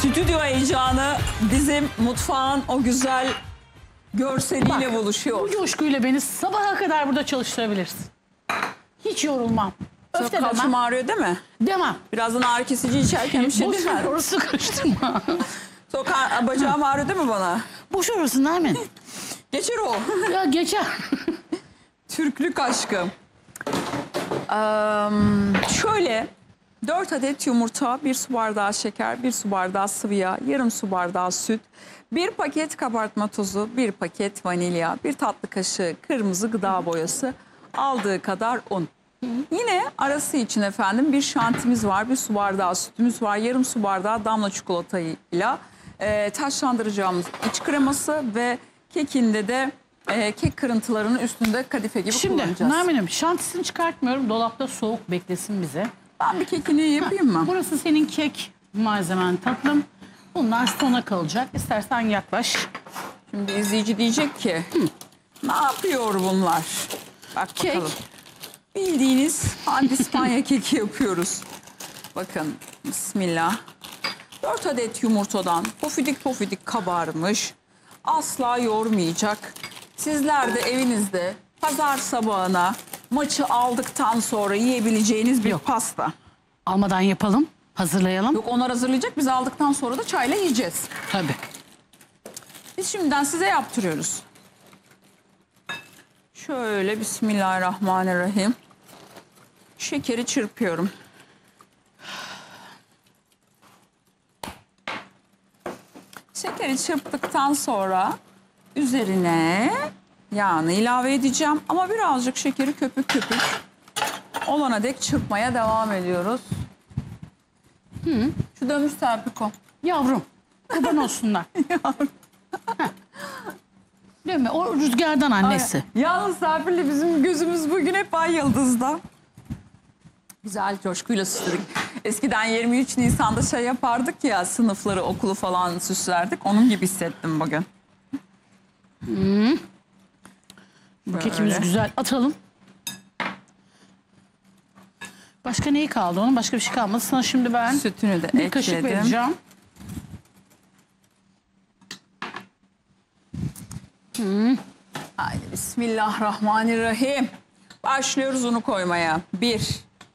Stüdyo heyecanı bizim mutfağın o güzel görseliyle buluşuyor. Bu coşkuyla beni sabaha kadar burada çalıştırabilirsin. Hiç yorulmam. Çok Öfte kalçam demem. ağrıyor değil mi? Demem. Birazdan ağrı kesici içerken bir şey Boş değil mi? ver, orası karıştırma. Bacağım ağrıyor değil mi bana? Boş orası Nermin. Geçer o. Ya geçer. Türklük aşkım. Şöyle 4 adet yumurta, 1 su bardağı şeker, 1 su bardağı sıvı yağ, yarım su bardağı süt, 1 paket kabartma tozu, 1 paket vanilya, 1 tatlı kaşığı kırmızı gıda boyası, aldığı kadar un. Yine arası için efendim bir şantimiz var, 1 su bardağı sütümüz var, yarım su bardağı damla çikolatayla taşlandıracağımız iç kreması ve kekinde de kek kırıntılarının üstünde kadife gibi Şimdi kullanacağız. Nermin'im şantisini çıkartmıyorum. Dolapta soğuk beklesin bize. Ben bir kekini yapayım mı? Burası senin kek malzemen tatlım. Bunlar sona kalacak. İstersen yaklaş. Şimdi izleyici diyecek ki ne yapıyor bunlar? Bak Kek. bakalım. Bildiğiniz pandispanya keki yapıyoruz. Bakın bismillah. 4 adet yumurtadan pofidik pofidik kabarmış. Asla yormayacak. Sizler de evinizde pazar sabahına maçı aldıktan sonra yiyebileceğiniz bir Yok. pasta. Almadan yapalım. Hazırlayalım. Yok, onlar hazırlayacak, biz aldıktan sonra da çayla yiyeceğiz. Tabii. Biz şimdiden size yaptırıyoruz. Şöyle bismillahirrahmanirrahim. Şekeri çırpıyorum. Şekeri çırptıktan sonra üzerine yağını ilave edeceğim. Ama birazcık şekeri köpük köpük olana dek çırpmaya devam ediyoruz. Şu dönmüş Serpiko. Yavrum. Kurban olsunlar. Heh. Değil mi? O rüzgardan annesi. Yalnız Serpil'le bizim gözümüz bugün hep Ay Yıldız'da. Güzel coşkuyla süsledik. Eskiden 23 Nisan'da şey yapardık ya, sınıfları, okulu falan süslerdik. Onun gibi hissettim bugün. Bu kekimiz güzel. Atalım. Başka neyi kaldı onun? Başka bir şey kalmadı. Sana şimdi ben Sütünü de bir kaşık ekledim. vereceğim. Haydi bismillahirrahmanirrahim. Başlıyoruz unu koymaya. 1,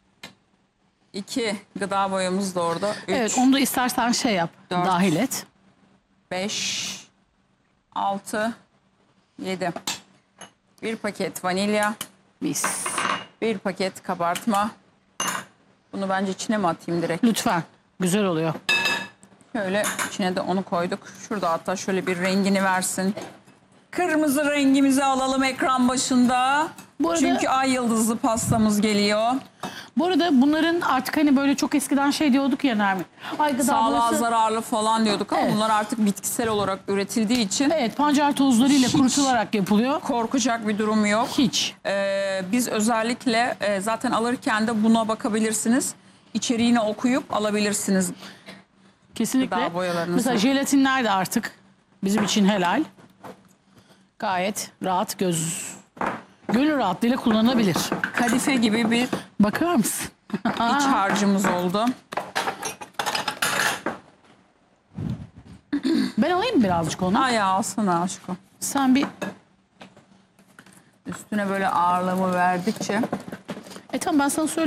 2, gıda boyamız da orada. 3, Evet, onu da istersen şey yap. 4. Dahil et. 5, 6, 7. 1 paket vanilya, Mis. 1 paket kabartma. Bunu bence içine mi atayım direkt? Lütfen. Güzel oluyor. Şöyle içine de onu koyduk. Şurada hatta şöyle bir rengini versin. Kırmızı rengimizi alalım ekran başında. Bu arada- Çünkü ay yıldızlı pastamız geliyor. Bu arada bunların artık hani böyle çok eskiden şey diyorduk ya Nermin. Ay gıda Sağlığa boyası. zararlı falan diyorduk ama Evet. bunlar artık bitkisel olarak üretildiği için Evet, pancar tozlarıyla kurutularak yapılıyor. korkacak bir durum yok. Hiç. Biz özellikle zaten alırken de buna bakabilirsiniz. İçeriğini okuyup alabilirsiniz. Kesinlikle. Gıda boyalarınızı. Mesela jelatinler de artık bizim için helal. Gayet rahat gönül rahatlığıyla kullanılabilir. Kadife gibi bir Bakar mısın? iç harcımız oldu. Ben alayım birazcık onu. Ay alsana aşkım. Sen bir... Üstüne böyle ağırlığımı verdikçe. Tamam, ben sana söyleyeyim.